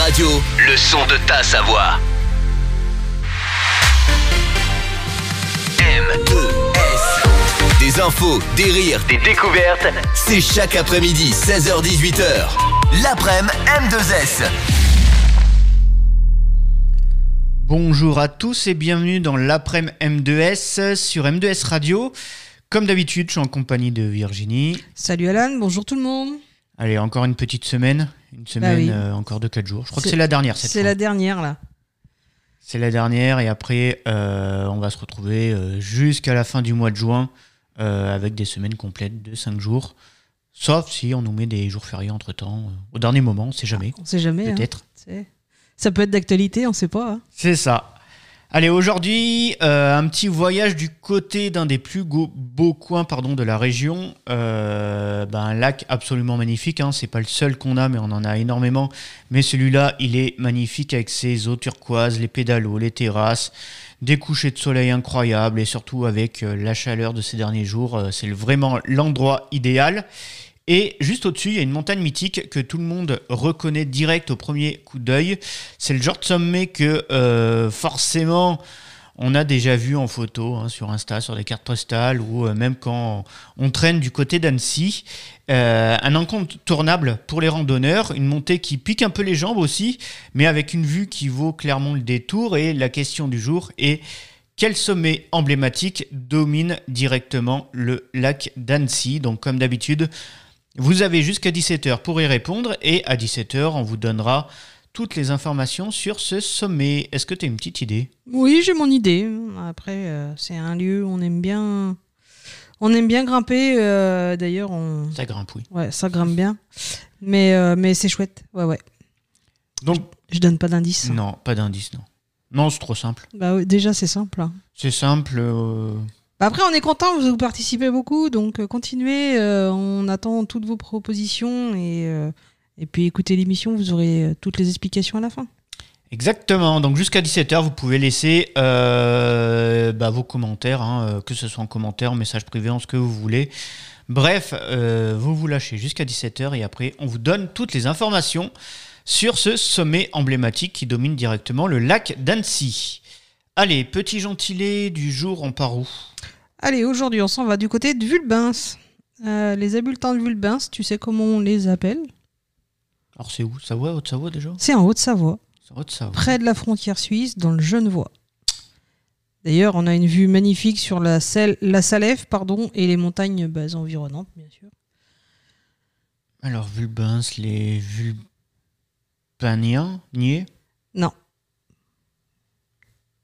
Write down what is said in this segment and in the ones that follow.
Radio, le son de ta Savoie. M2S. Des infos, des rires, des découvertes. C'est chaque après-midi, 16h-18h. L'après-midi M2S. Bonjour à tous et bienvenue dans l'après-midi M2S sur M2S Radio. Comme d'habitude, je suis en compagnie de Virginie. Salut Alan, bonjour tout le monde. Allez, encore une petite semaine. Une semaine encore de 4 jours. Je crois que c'est la dernière cette fois. C'est la dernière là. C'est la dernière et après, on va se retrouver jusqu'à la fin du mois de juin avec des semaines complètes de 5 jours. Sauf si on nous met des jours fériés entre-temps. Au dernier moment, on ne sait jamais. On ne sait jamais. Peut-être. Ça peut être d'actualité, on ne sait pas. Hein. C'est ça. Allez, aujourd'hui, un petit voyage du côté d'un des plus beaux coins de la région. Un lac absolument magnifique. Hein. C'est pas le seul qu'on a, mais on en a énormément. Mais celui-là, il est magnifique avec ses eaux turquoises, les pédalos, les terrasses, des couchers de soleil incroyables et surtout avec la chaleur de ces derniers jours. C'est vraiment l'endroit idéal. Et juste au-dessus, il y a une montagne mythique que tout le monde reconnaît direct au premier coup d'œil. C'est le genre de sommet que forcément on a déjà vu en photo sur Insta, sur des cartes postales ou même quand on traîne du côté d'Annecy. Un incontournable pour les randonneurs, une montée qui pique un peu les jambes aussi, mais avec une vue qui vaut clairement le détour. Et la question du jour est: quel sommet emblématique domine directement le lac d'Annecy? Donc comme d'habitude, vous avez jusqu'à 17h pour y répondre et à 17h, on vous donnera toutes les informations sur ce sommet. Est-ce que tu as une petite idée ? Oui, j'ai mon idée. Après, c'est un lieu où on aime bien grimper. D'ailleurs, ça grimpe, oui. Ouais, ça grimpe bien. Mais c'est chouette. Ouais. Donc, je donne pas d'indice. Non, pas d'indice, non. Non, c'est trop simple. Bah oui, déjà, c'est simple. Hein. C'est simple. Après, on est content, vous participez beaucoup, donc continuez. On attend toutes vos propositions et puis écoutez l'émission, vous aurez toutes les explications à la fin. Vous Donc jusqu'à 17h, vous pouvez laisser vos commentaires, que ce soit en commentaire, en message privé, en ce que vous voulez. Bref, vous lâchez jusqu'à 17h et après, on vous donne toutes les informations sur ce sommet emblématique qui domine directement le lac d'Annecy. Allez, petit gentilé du jour, on part où ? Allez, aujourd'hui, on s'en va du côté de Vulbens. Les habitants de Vulbens, tu sais comment on les appelle ? Alors c'est où ? Savoie, Haute-Savoie déjà ? C'est en Haute-Savoie. Haute-Savoie. Près de la frontière suisse, dans le Genevois. D'ailleurs, on a une vue magnifique sur la Salève, et les montagnes environnantes, bien sûr. Alors, Vulbens, les Vulbaniens, niais ? Non. Vulbensois ?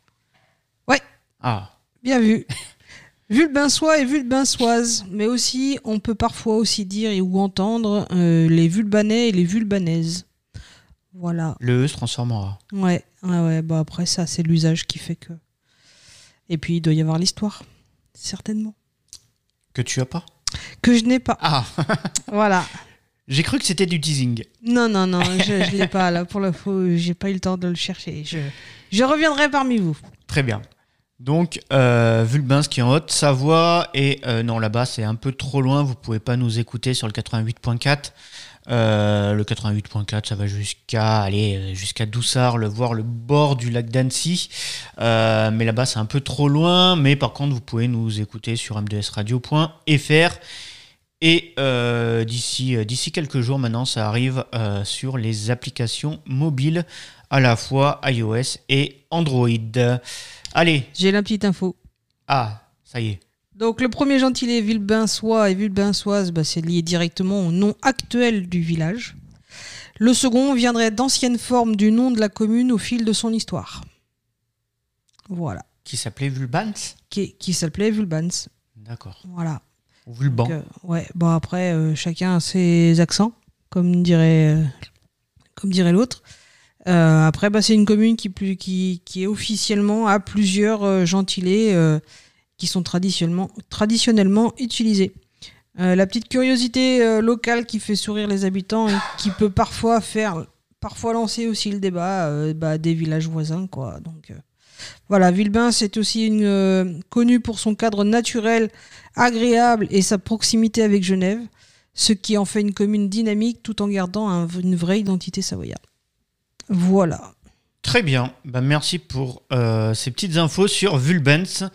Ouais. Ah. Bien vu. Vulbensois et vulbensoises, mais aussi, on peut parfois aussi dire ou entendre les vulbanais et les vulbanaises. Voilà. Le E se transforme en A. Ouais. Après, ça, c'est l'usage qui fait que... Et puis, il doit y avoir l'histoire, certainement. Que tu as pas ? Que je n'ai pas. Ah. Voilà. J'ai cru que c'était du teasing. Non, je l'ai pas. Là, pour la fois, j'ai pas eu le temps de le chercher. Je reviendrai parmi vous. Très bien. Donc, Vulbens qui est en Haute-Savoie. Et non, là-bas, c'est un peu trop loin. Vous pouvez pas nous écouter sur le 88.4. Le 88.4, ça va jusqu'à Doussard, voir le bord du lac d'Annecy. Mais là-bas, c'est un peu trop loin. Mais par contre, vous pouvez nous écouter sur m2sradio.fr. Et d'ici quelques jours maintenant, ça arrive sur les applications mobiles, à la fois iOS et Android. Allez. J'ai la petite info. Ah, ça y est. Donc le premier gentilé vulbensois et vulbensoise, c'est lié directement au nom actuel du village. Le second viendrait d'anciennes formes du nom de la commune au fil de son histoire. Voilà. Qui s'appelait Vulbans ? Qui s'appelait Vulbens. D'accord. Voilà. Ou Vulban. Après, chacun a ses accents, comme dirait l'autre. Après, c'est une commune qui est officiellement à plusieurs gentilés qui sont traditionnellement utilisés. La petite curiosité locale qui fait sourire les habitants et qui peut parfois lancer aussi le débat des villages voisins, quoi. Donc voilà, Vulbens est aussi connu pour son cadre naturel agréable et sa proximité avec Genève. ce qui en fait une commune dynamique tout en gardant une vraie identité savoyarde. Voilà. Très bien. Bah, merci pour ces petites infos sur Vulbens,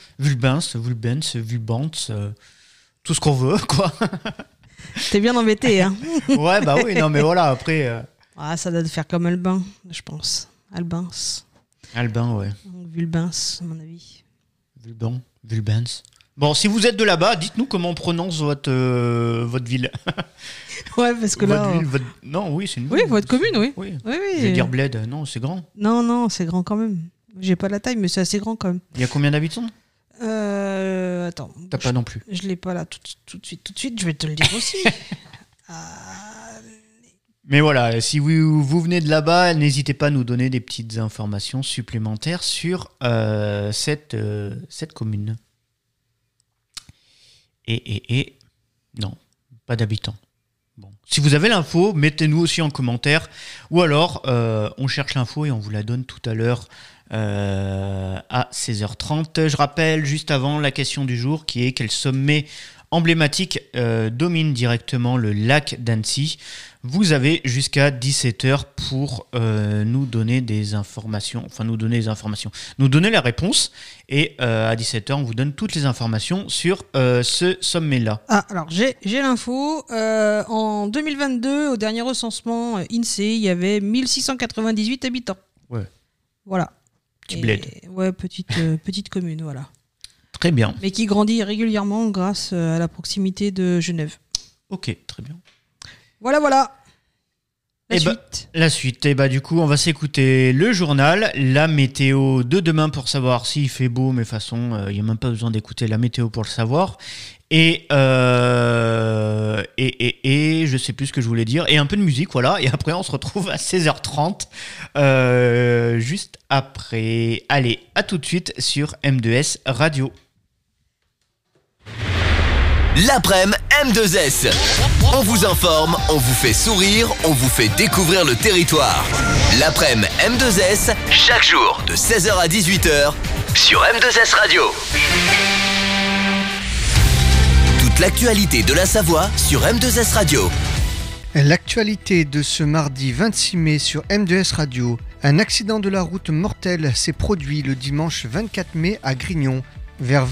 tout ce qu'on veut, quoi. T'es bien embêté, hein. Ouais, bah oui, non, mais voilà, après... Ah, ça doit faire comme Albin, je pense. Albin, ouais. Vulbens, à mon avis. Vulbens. Bon, si vous êtes de là-bas, dites-nous comment on prononce votre ville. Ouais, parce que là... Non, oui, c'est une ville. Oui, votre commune, oui. Oui. Oui. Je vais dire bled, non, c'est grand. Non, c'est grand quand même. J'ai pas la taille, mais c'est assez grand quand même. Il y a combien d'habitants ? Attends. T'as pas non plus. Je l'ai pas là tout de suite, je vais te le dire aussi. Mais voilà, si vous venez de là-bas, n'hésitez pas à nous donner des petites informations supplémentaires sur cette commune. Et non, pas d'habitants. Bon. Si vous avez l'info, mettez-nous aussi en commentaire. Ou alors, on cherche l'info et on vous la donne tout à l'heure à 16h30. Je rappelle juste avant la question du jour qui est quel sommet emblématique domine directement le lac d'Annecy. Vous avez jusqu'à 17h pour nous donner la réponse. Et à 17h, on vous donne toutes les informations sur ce sommet-là. Ah, alors j'ai l'info. En 2022, au dernier recensement INSEE, il y avait 1698 habitants. Ouais. Voilà. Petit bled. Ouais, petite commune, voilà. Très bien. Mais qui grandit régulièrement grâce à la proximité de Genève. Ok, très bien. Voilà. La suite. Et du coup, on va s'écouter le journal, la météo de demain pour savoir s'il fait beau, mais de toute façon, il n'y a même pas besoin d'écouter la météo pour le savoir. Et je sais plus ce que je voulais dire. Et un peu de musique, voilà. Et après, on se retrouve à 16h30, juste après. Allez, à tout de suite sur M2S Radio. L'après-midi M2S. On vous informe, on vous fait sourire, on vous fait découvrir le territoire. L'après-midi M2S, chaque jour de 16h à 18h sur M2S Radio. Toute l'actualité de la Savoie sur M2S Radio. L'actualité de ce mardi 26 mai sur M2S Radio. Un accident de la route mortel s'est produit le dimanche 24 mai à Grignon. Vers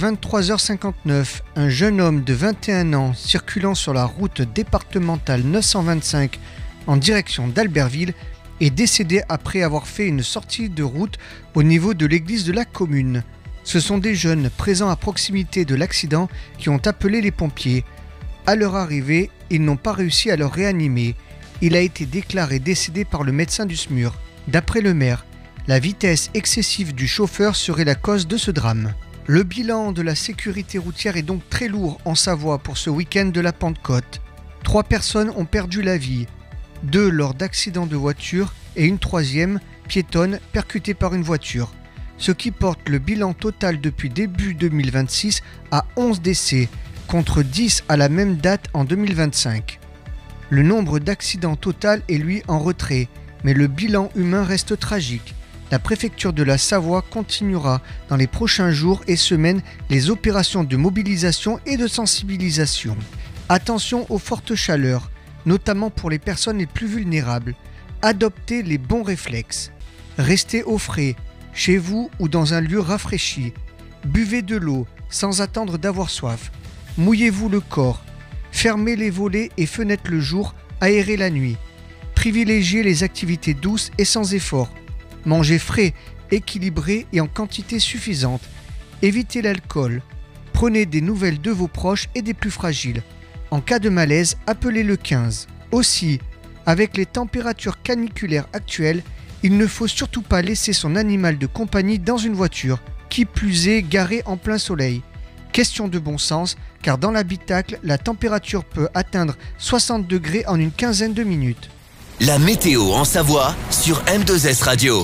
23h59, un jeune homme de 21 ans circulant sur la route départementale 925 en direction d'Albertville est décédé après avoir fait une sortie de route au niveau de l'église de la commune. Ce sont des jeunes présents à proximité de l'accident qui ont appelé les pompiers. À leur arrivée, ils n'ont pas réussi à le réanimer. Il a été déclaré décédé par le médecin du SMUR. D'après le maire, la vitesse excessive du chauffeur serait la cause de ce drame. Le bilan de la sécurité routière est donc très lourd en Savoie pour ce week-end de la Pentecôte. 3 personnes ont perdu la vie, 2 lors d'accidents de voiture et une 3e, piétonne, percutée par une voiture. Ce qui porte le bilan total depuis début 2026 à 11 décès, contre 10 à la même date en 2025. Le nombre d'accidents total est lui en retrait, mais le bilan humain reste tragique. La préfecture de la Savoie continuera dans les prochains jours et semaines les opérations de mobilisation et de sensibilisation. Attention aux fortes chaleurs, notamment pour les personnes les plus vulnérables. Adoptez les bons réflexes. Restez au frais, chez vous ou dans un lieu rafraîchi. Buvez de l'eau sans attendre d'avoir soif. Mouillez-vous le corps. Fermez les volets et fenêtres le jour, aérez la nuit. Privilégiez les activités douces et sans effort. Mangez frais, équilibré et en quantité suffisante. Évitez l'alcool. Prenez des nouvelles de vos proches et des plus fragiles. En cas de malaise, appelez le 15. Aussi, avec les températures caniculaires actuelles, il ne faut surtout pas laisser son animal de compagnie dans une voiture, qui plus est garée en plein soleil. Question de bon sens, car dans l'habitacle, la température peut atteindre 60 degrés en une quinzaine de minutes. La météo en Savoie sur M2S Radio.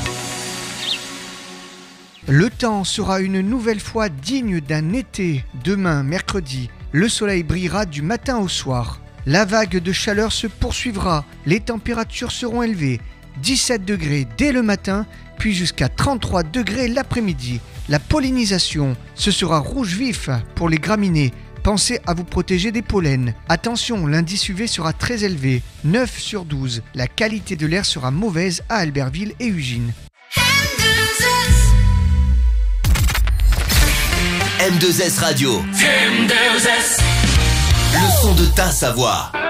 Le temps sera une nouvelle fois digne d'un été. Demain, mercredi, le soleil brillera du matin au soir. La vague de chaleur se poursuivra. Les températures seront élevées. 17 degrés dès le matin, puis jusqu'à 33 degrés l'après-midi. La pollinisation, ce sera rouge vif pour les graminées. Pensez à vous protéger des pollens. Attention, l'indice UV sera très élevé, 9 sur 12. La qualité de l'air sera mauvaise à Albertville et Ugine. M2S Radio. M2S. Le son de ta Savoie.